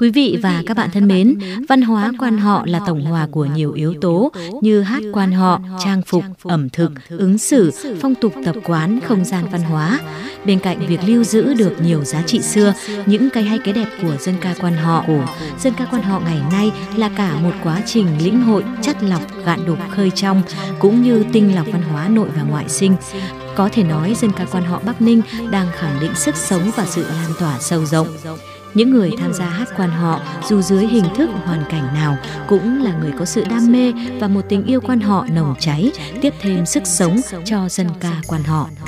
Quý vị và các bạn thân mến, văn hóa quan họ là tổng hòa của nhiều yếu tố như hát quan họ, trang phục, ẩm thực, ứng xử, phong tục tập quán, không gian văn hóa. Bên cạnh việc lưu giữ được nhiều giá trị xưa, những cái hay cái đẹp của dân ca quan họ ngày nay là cả một quá trình lĩnh hội, chắt lọc, gạn đục, khơi trong, cũng như tinh lọc văn hóa nội và ngoại sinh. Có thể nói dân ca quan họ Bắc Ninh đang khẳng định sức sống và sự lan tỏa sâu rộng. Những người tham gia hát quan họ dù dưới hình thức hoàn cảnh nào cũng là người có sự đam mê và một tình yêu quan họ nồng cháy, tiếp thêm sức sống cho dân ca quan họ.